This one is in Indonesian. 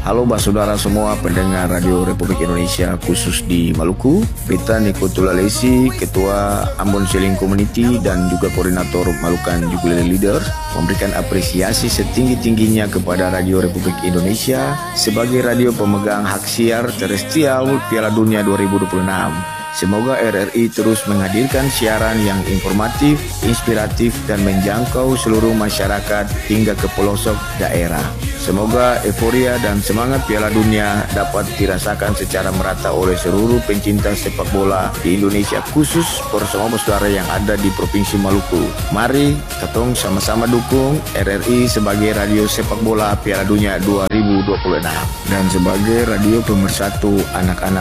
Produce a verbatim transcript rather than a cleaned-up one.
Halo bah saudara semua pendengar Radio Republik Indonesia khusus di Maluku. Beta Niko Tulalesi, Ketua Ambon Seling Community dan juga Koordinator Malukan Ukulele Leaders memberikan apresiasi setinggi-tingginya kepada Radio Republik Indonesia sebagai radio pemegang hak siar terestrial Piala Dunia dua ribu dua puluh enam. Semoga R R I terus menghadirkan siaran yang informatif, inspiratif, dan menjangkau seluruh masyarakat hingga ke pelosok daerah. Semoga euforia dan semangat Piala Dunia dapat dirasakan secara merata oleh seluruh pencinta sepak bola di Indonesia, khusus bersama saudara yang ada di Provinsi Maluku. Mari kita sama-sama dukung R R I sebagai radio sepak bola Piala Dunia dua ribu dua puluh enam dan sebagai radio pemersatu anak-anak